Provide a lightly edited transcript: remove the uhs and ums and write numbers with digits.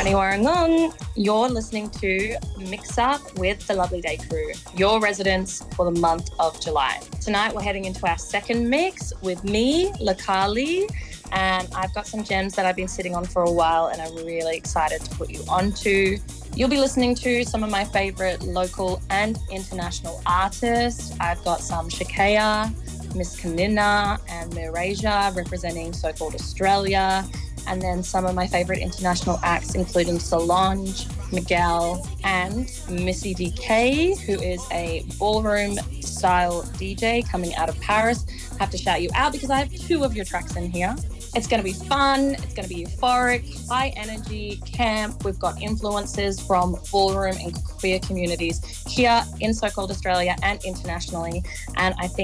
Annyeonghaseyo. You're listening to Mix Up with the Lovely Day Crew, your residents for the month of July. Tonight we're heading into our second mix with me, Lakali, and I've got some gems that I've been sitting on for a while and I'm really excited to put you onto. You'll be listening to some of my favourite local and international artists. I've got some Shakaya, Miss Kanina and Mirasia representing So-Called Australia. And then some of my favourite international acts, including Solange, Miguel, and Missy DK, who is a ballroom-style DJ coming out of Paris. I have to shout you out because I have 2 of your tracks in here. It's going to be fun, it's going to be euphoric, high energy, camp. We've got influences from ballroom and queer communities here in So-Called Australia and internationally. And I think